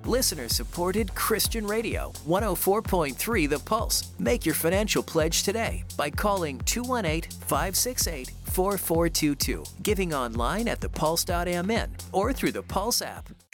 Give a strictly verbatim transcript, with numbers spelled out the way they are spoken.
Listener-supported Christian Radio, one oh four point three The Pulse. Make your financial pledge today by calling two one eight, five six eight, four four two two, giving online at the pulse dot m n or through the Pulse app.